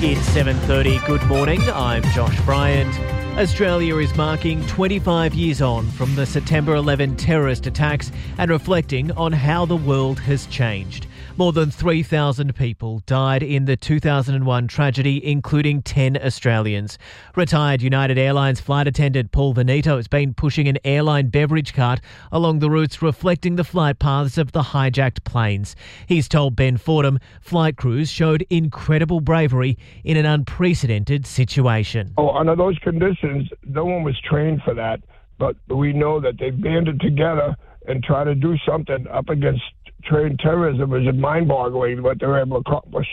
It's 7:30. Good morning. I'm Josh Bryant. Australia is marking 25 years on from the September 11 terrorist attacks and reflecting on how the world has changed. More than 3,000 people died in the 2001 tragedy, including 10 Australians. Retired United Airlines flight attendant Paul Veneto has been pushing an airline beverage cart along the routes reflecting the flight paths of the hijacked planes. He's told Ben Fordham flight crews showed incredible bravery in an unprecedented situation. Under those conditions, no one was trained for that, but we know that they banded together and tried to do something up against trained terrorism. Is mind-boggling what they were able to accomplish.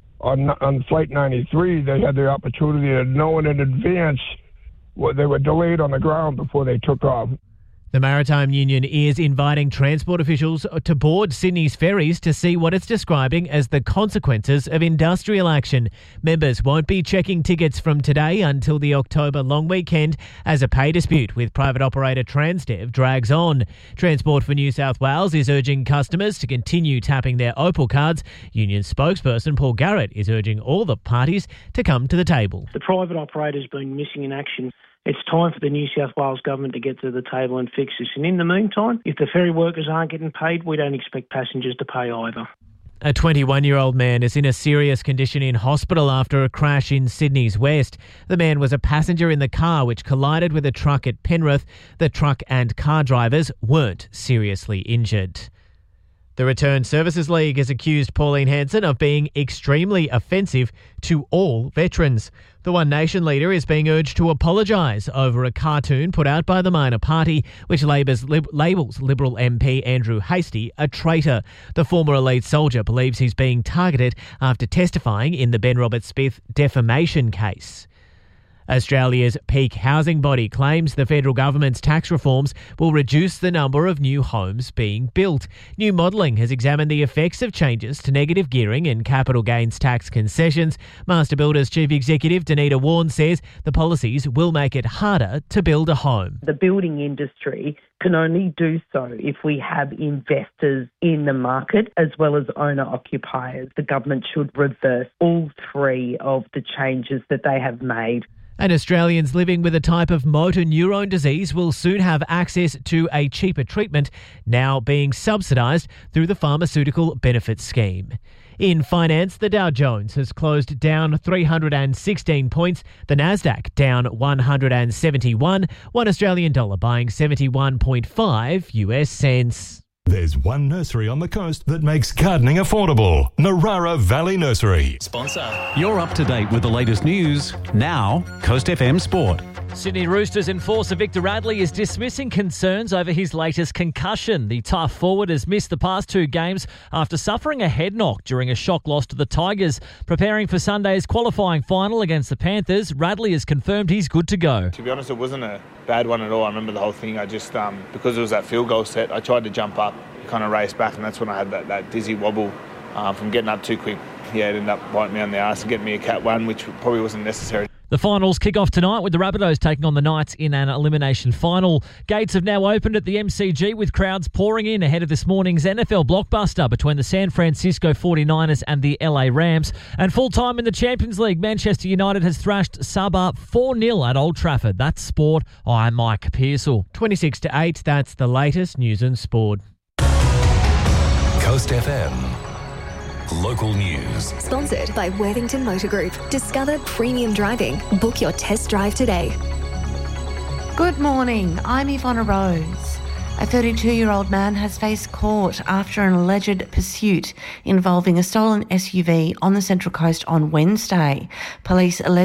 On Flight 93, they had the opportunity to know in advance what they were delayed on the ground before they took off. The Maritime Union is inviting transport officials to board Sydney's ferries to see what it's describing as the consequences of industrial action. Members won't be checking tickets from today until the October long weekend as a pay dispute with private operator Transdev drags on. Transport for New South Wales is urging customers to continue tapping their Opal cards. Union spokesperson Paul Garrett is urging all the parties to come to the table. The private operator's been missing in action. It's time for the New South Wales government to get to the table and fix this. And in the meantime, if the ferry workers aren't getting paid, we don't expect passengers to pay either. A 21-year-old man is in a serious condition in hospital after a crash in Sydney's west. The man was a passenger in the car which collided with a truck at Penrith. The truck and car drivers weren't seriously injured. The Return Services League has accused Pauline Hanson of being extremely offensive to all veterans. The One Nation leader is being urged to apologise over a cartoon put out by the minor party which labels Liberal MP Andrew Hastie a traitor. The former elite soldier believes he's being targeted after testifying in the Ben Roberts-Smith defamation case. Australia's peak housing body claims the federal government's tax reforms will reduce the number of new homes being built. New modelling has examined the effects of changes to negative gearing and capital gains tax concessions. Master Builders Chief Executive Danita Warren says the policies will make it harder to build a home. The building industry can only do so if we have investors in the market as well as owner-occupiers. The government should reverse all three of the changes that they have made. And Australians living with a type of motor neurone disease will soon have access to a cheaper treatment, now being subsidised through the Pharmaceutical Benefits Scheme. In finance, the Dow Jones has closed down 316 points, the Nasdaq down 171, one Australian dollar buying 71.5 US cents. There's one nursery on the coast that makes gardening affordable. Narara Valley Nursery. Sponsor. You're up to date with the latest news. Now, Coast FM Sport. Sydney Roosters enforcer Victor Radley is dismissing concerns over his latest concussion. The tough forward has missed the past two games after suffering a head knock during a shock loss to the Tigers. Preparing for Sunday's qualifying final against the Panthers, Radley has confirmed he's good to go. To be honest, it wasn't a bad one at all. I remember the whole thing. I just, because it was that field goal set, I tried to jump up, kind of race back, and that's when I had that dizzy wobble from getting up too quick. Yeah, it ended up biting me on the arse and getting me a Cat 1, which probably wasn't necessary. The finals kick off tonight with the Rabbitohs taking on the Knights in an elimination final. Gates have now opened at the MCG with crowds pouring in ahead of this morning's NFL blockbuster between the San Francisco 49ers and the LA Rams. And full-time in the Champions League, Manchester United has thrashed Sabah 4-0 at Old Trafford. That's sport. I'm Mike Pearsall. 26-8, that's the latest news and sport. Coast FM. Local news. Sponsored by Worthington Motor Group. Discover premium driving. Book your test drive today. Good morning. I'm Ivonna Rose. A 32-year-old man has faced court after an alleged pursuit involving a stolen SUV on the Central Coast on Wednesday. Police